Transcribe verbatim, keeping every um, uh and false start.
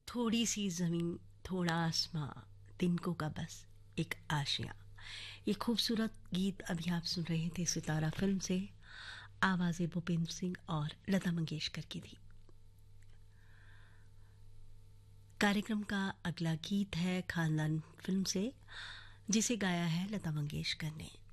थोड़ी सी ज़मीन थोड़ा आसमां, तिनको का बस एक आशियाँ। ये खूबसूरत गीत अभी आप सुन रहे थे सितारा फिल्म से। आवाज़ें भूपेंद्र सिंह और लता मंगेशकर की थी। कार्यक्रम का अगला गीत है खानदान फिल्म से, जिसे गाया है लता मंगेशकर ने।